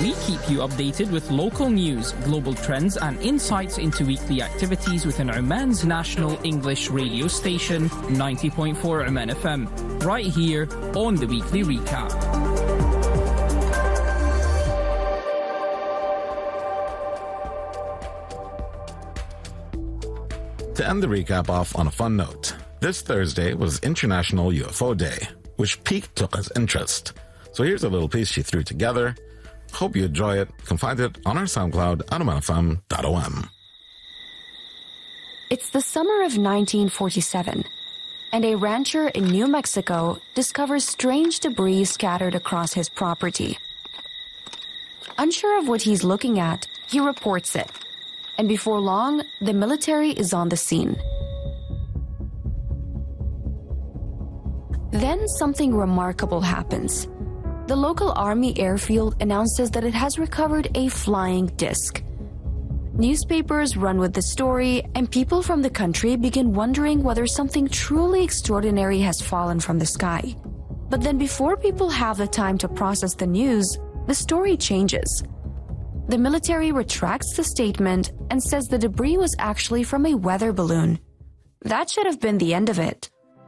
we keep you updated with local news, global trends, and insights into weekly activities within Oman's national English radio station, 90.4 Oman FM, right here on the Weekly Recap. To end the recap off on a fun note, this Thursday was International UFO Day, which piqued Tuqa's interest. So here's a little piece she threw together. Hope you enjoy it. You can find it on our SoundCloud at omanfm.om. It's the summer of 1947, and a rancher in New Mexico discovers strange debris scattered across his property. Unsure of what he's looking at, he reports it. And before long, the military is on the scene. Then something remarkable happens. The local army airfield announces that it has recovered a flying disc. Newspapers run with the story, and people from the country begin wondering whether something truly extraordinary has fallen from the sky. But then before people have the time to process the news, the story changes. The military retracts the statement and says the debris was actually from a weather balloon. That should have been the end of it.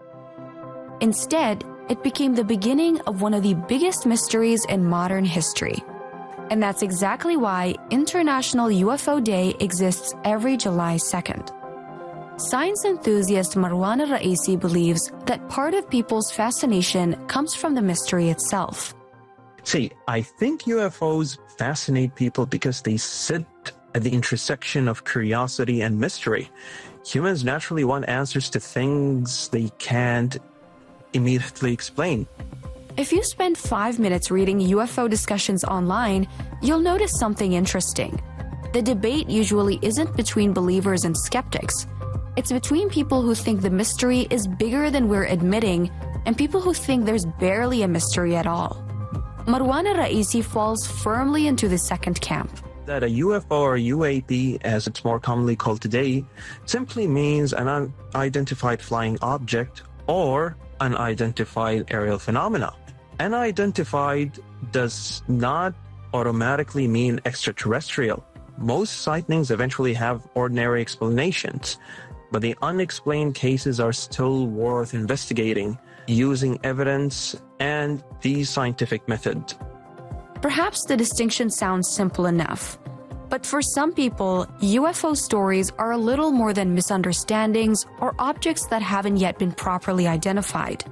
Instead, it became the beginning of one of the biggest mysteries in modern history. And that's exactly why International UFO Day exists every July 2nd. Science enthusiast Marwan Al-Raisi believes that part of people's fascination comes from the mystery itself. See, I think UFOs fascinate people because they sit at the intersection of curiosity and mystery. Humans naturally want answers to things they can't immediately explain. If you spend 5 minutes reading UFO discussions online, you'll notice something interesting. The debate usually isn't between believers and skeptics. It's between people who think the mystery is bigger than we're admitting and people who think there's barely a mystery at all. Marwan Al-Raisi falls firmly into the second camp. That a UFO or UAP, as it's more commonly called today, simply means an unidentified flying object or unidentified aerial phenomena. Unidentified does not automatically mean extraterrestrial. Most sightings eventually have ordinary explanations, but the unexplained cases are still worth investigating using evidence and the scientific method. Perhaps the distinction sounds simple enough, but for some people, UFO stories are a little more than misunderstandings or objects that haven't yet been properly identified.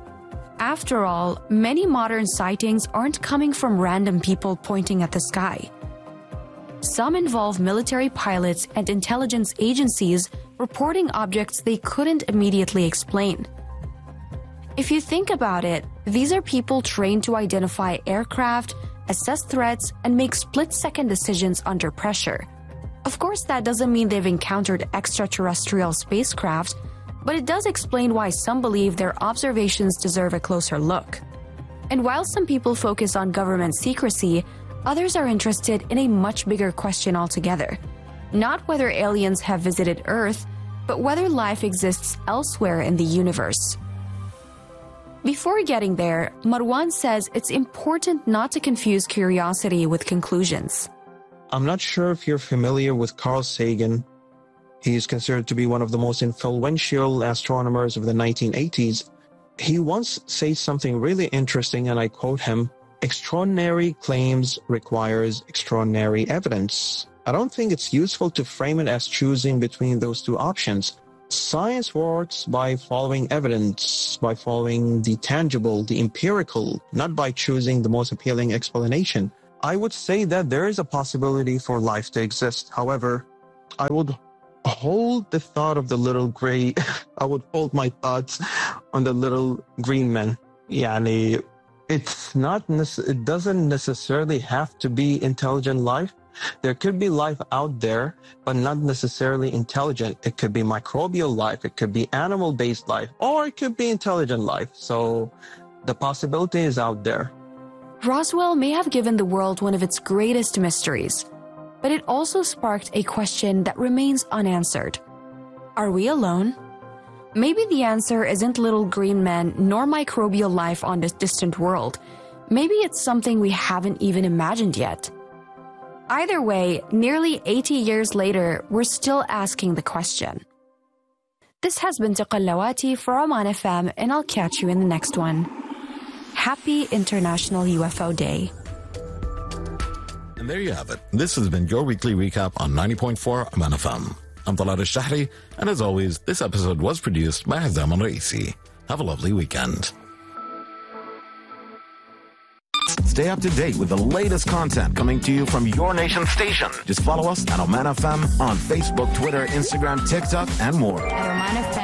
After all, many modern sightings aren't coming from random people pointing at the sky. Some involve military pilots and intelligence agencies reporting objects they couldn't immediately explain. If you think about it, these are people trained to identify aircraft, assess threats, and make split-second decisions under pressure. Of course, that doesn't mean they've encountered extraterrestrial spacecraft, but it does explain why some believe their observations deserve a closer look. And while some people focus on government secrecy, others are interested in a much bigger question altogether. Not whether aliens have visited Earth, but whether life exists elsewhere in the universe. Before getting there, Marwan says it's important not to confuse curiosity with conclusions. I'm not sure if you're familiar with Carl Sagan. He is considered to be one of the most influential astronomers of the 1980s. He once said something really interesting, and I quote him, "Extraordinary claims requires extraordinary evidence." I don't think it's useful to frame it as choosing between those two options. Science works by following evidence, by following the tangible, the empirical, not by choosing the most appealing explanation. I would say that there is a possibility for life to exist. However, I would hold the thought of the little gray, I would hold my thoughts on the little green men. Yani, it doesn't necessarily have to be intelligent life. There could be life out there, but not necessarily intelligent. It could be microbial life, it could be animal-based life, or it could be intelligent life. So the possibility is out there. Roswell may have given the world one of its greatest mysteries, but it also sparked a question that remains unanswered. Are we alone? Maybe the answer isn't little green men nor microbial life on this distant world. maybe it's something we haven't even imagined yet. Either way, nearly 80 years later, we're still asking the question. This has been Taqallawati for Oman FM, and I'll catch you in the next one. Happy International UFO Day. And there you have it. This has been your weekly recap on 90.4 Oman FM. I'm Talal Al-Shahri, and as always, this episode was produced by Hazam Al-Raisi. Have a lovely weekend. Stay up to date with the latest content coming to you from your nation station. Just follow us at Oman FM on Facebook, Twitter, Instagram, TikTok, and more. At Oman FM.